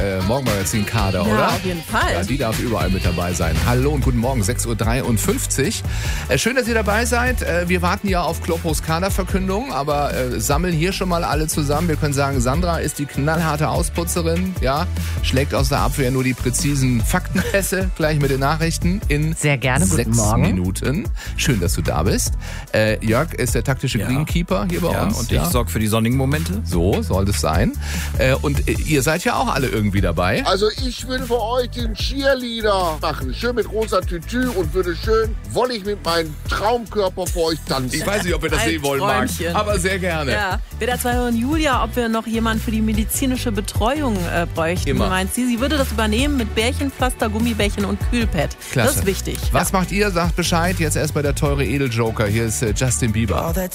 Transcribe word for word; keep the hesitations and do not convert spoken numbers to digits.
äh, Morgenmagazin-Kader, Ja, oder? auf jeden Fall. Ja, die darf überall mit dabei sein. Hallo und guten Morgen, sechs Uhr dreiundfünfzig. Äh, schön, dass ihr dabei seid. Äh, wir warten ja auf Kloppos Kaderverkündung, aber äh, sammeln hier schon mal alle zusammen. Wir können sagen, Sandra ist die knallharte Ausputzerin, ja, schlägt aus der Abwehr nur die präzisen Faktenpässe, gleich mit den Nachrichten in Sehr gerne, guten sechs Morgen. Minuten. Schön, dass du da bist. Äh, Jörg ist der taktische Ja. Greenkeeper hier bei Ja, uns. und ich sorge für die sonnigen Momente. So soll es sein. Äh, und äh, ihr seid ja auch alle irgendwie dabei. Also ich will für euch den Cheerleader machen. Schön mit rosa Tütü und würde schön wollig mit meinem Traumkörper für euch tanzen. Ich weiß nicht, ob wir das Ein sehen wollen, Marc, Träumchen. aber sehr gerne. Ja, wir dazu hören Julia, ob wir noch jemanden für die medizinische Betreuung äh, bräuchten. Immer. Wie meint sie? Sie würde das übernehmen mit Bärchenpflaster, Gummibärchen und Kühlpad. Klasse. Das ist wichtig. Was macht ihr? Sagt Bescheid. Jetzt erst bei der teure Edeljoker. Hier ist äh, Justin Bieber.